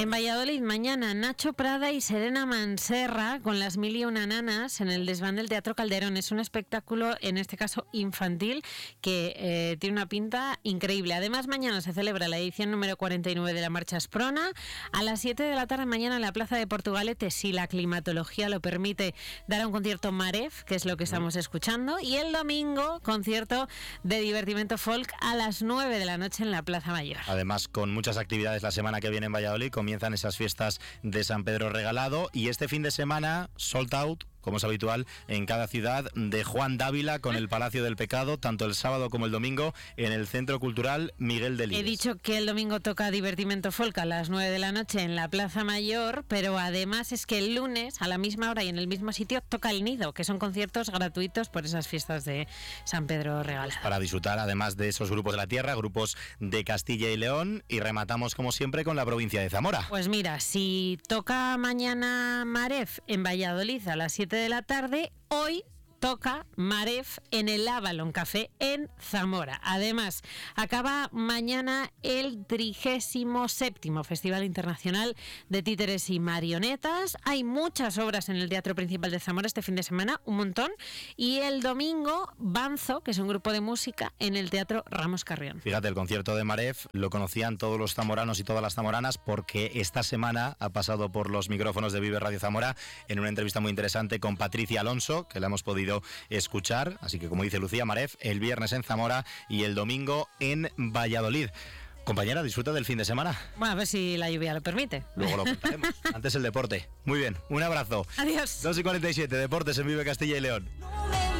En Valladolid mañana Nacho Prada y Serena Manserra con las 1001 nanas en el desván del Teatro Calderón. Es un espectáculo, en este caso infantil, que tiene una pinta increíble. Además, mañana se celebra la edición número 49 de la Marcha Asprona. A las 7 de la tarde mañana en la Plaza de Portugalete, si la climatología lo permite, dará un concierto Maref, que es lo que estamos escuchando. Y el domingo, concierto de divertimento folk a las 9 de la noche en la Plaza Mayor. Además, con muchas actividades la semana que viene en Valladolid, comienzan esas fiestas de San Pedro Regalado y este fin de semana, sold out, como es habitual en cada ciudad, de Juan Dávila con el Palacio del Pecado, tanto el sábado como el domingo, en el Centro Cultural Miguel Delibes. He dicho que el domingo toca divertimento folk a las 9 de la noche en la Plaza Mayor, pero además es que el lunes, a la misma hora y en el mismo sitio, toca el Nido, que son conciertos gratuitos por esas fiestas de San Pedro Regalado. Para disfrutar, además de esos grupos de la tierra, grupos de Castilla y León, y rematamos, como siempre, con la provincia de Zamora. Pues mira, si toca mañana Maref en Valladolid a las 7 de la tarde, hoy toca Maref en el Avalon Café en Zamora. Además, acaba mañana el 37º Festival Internacional de Títeres y Marionetas. Hay muchas obras en el Teatro Principal de Zamora este fin de semana, un montón. Y el domingo, Banzo, que es un grupo de música, en el Teatro Ramos Carrión. Fíjate, el concierto de Maref lo conocían todos los zamoranos y todas las zamoranas porque esta semana ha pasado por los micrófonos de Vive Radio Zamora en una entrevista muy interesante con Patricia Alonso, que la hemos podido escuchar, así que como dice Lucía, Maref el viernes en Zamora y el domingo en Valladolid. Compañera, disfruta del fin de semana. Bueno, a ver si la lluvia lo permite. Luego lo contaremos. Antes el deporte. Muy bien, un abrazo. Adiós. 2:47, Deportes en Vive Castilla y León.